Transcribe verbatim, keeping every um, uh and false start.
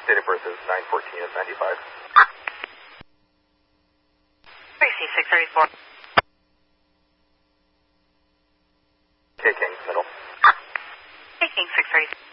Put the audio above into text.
Date of birth is nine fourteen of ninety-five. Tracy, six thirty-four. K King, middle. K King, six thirty-four.